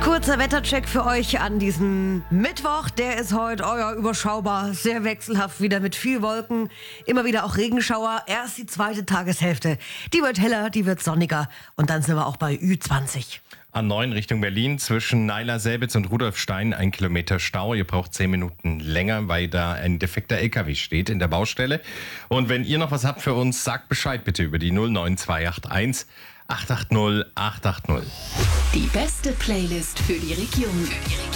Kurzer Wettercheck für euch an diesem Mittwoch. Der ist heute überschaubar, sehr wechselhaft, wieder mit viel Wolken. Immer wieder auch Regenschauer. Erst die zweite Tageshälfte. Die wird heller, die wird sonniger. Und dann sind wir auch bei Ü20. A9 Richtung Berlin zwischen Naila-Selbitz und Rudolfstein 1 Kilometer Stau. Ihr braucht 10 Minuten länger, weil da ein defekter LKW steht in der Baustelle. Und wenn ihr noch was habt für uns, sagt Bescheid bitte über die 09281 880 880. Die beste Playlist für die Region.